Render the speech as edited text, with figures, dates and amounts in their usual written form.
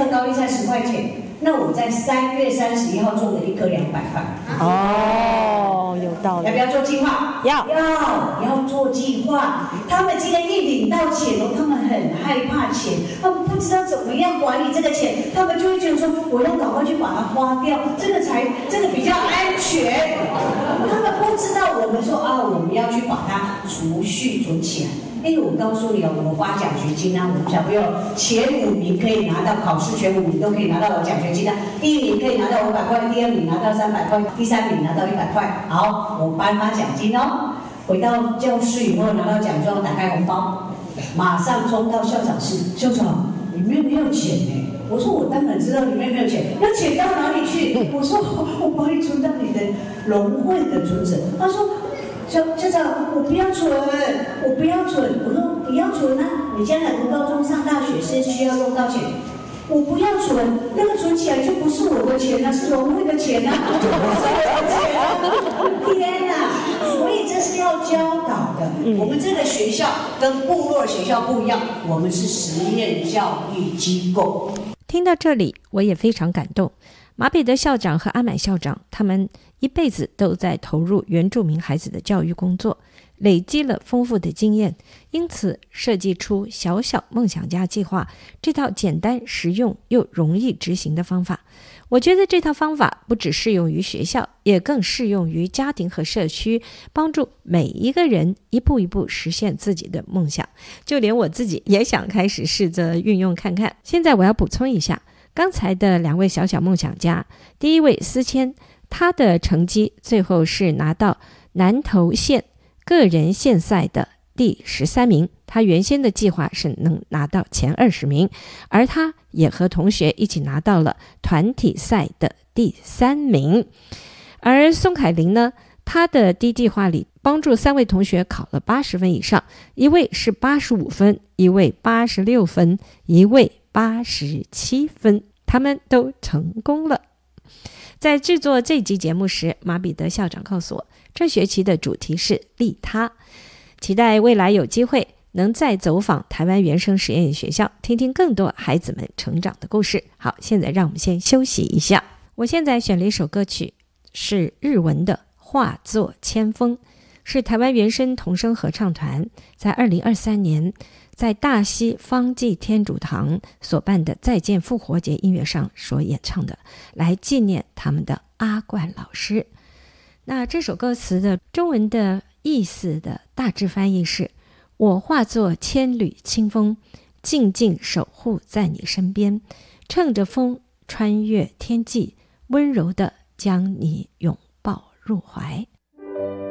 颗高丽菜10块钱，那我在3月31号做的一颗200块。 哦，有道理。 要不要做计划？要做计划。他们今天一领到钱哦，他们很害怕钱，他们不知道怎么样管理这个钱，他们就会觉得说，我要赶快去把它花掉，这个比较安全。他们不知道我们说我们要去把它储蓄存起来。我告诉你我发奖学金啊，我们小朋友前5名可以拿到，考试前5名都可以拿到我奖学金啊。第1名可以拿到500块，第2名拿到300块，第3名拿到100块。好，我颁发奖金哦。回到教室以后拿到奖状，打开红包，马上冲到校长室，校长，里面没有钱呢。我说我当然知道里面没有钱，那钱到哪里去？我说我帮你存到你的融汇的存折。他说。校长，我不要存。我说你要存啊，你将来读高中上大学是需要用到钱。我不要存，那个存起来就不是我的钱啊，是融汇的钱啊，就不是我的钱啊！天哪！所以这是要教导的。我们这个学校跟部落学校不一样，我们是实验教育机构。 听到这里，我也非常感动。马彼得校长和阿满校长，他们一辈子都在投入原住民孩子的教育工作，累积了丰富的经验，因此设计出小小梦想家计划这套简单实用又容易执行的方法。我觉得这套方法不只适用于学校，也更适用于家庭和社区，帮助每一个人一步一步实现自己的梦想。就连我自己也想开始试着运用看看。现在我要补充一下，刚才的2位小小梦想家，第一位思谦，他的成绩最后是拿到南投县个人县赛的第13名，他原先的计划是能拿到前20名，而他也和同学一起拿到了团体赛的第3名。而宋凯琳呢，他的第计划里帮助3位同学考了80分以上，一位是85分，一位86分，一位87分，他们都成功了。在制作这集节目时，马彼得校长告诉我，这学期的主题是利他，期待未来有机会能再走访台湾原生实验学校，听听更多孩子们成长的故事。好，现在让我们先休息一下。我现在选了一首歌曲，是日文的化作千风，是台湾原生童声合唱团在2023年在大溪方济天主堂所办的再见复活节音乐上所演唱的，来纪念他们的阿冠老师。那这首歌词的中文的意思的大致翻译是：我化作千缕清风，静静守护在你身边，乘着风穿越天际，温柔地将你拥抱入怀。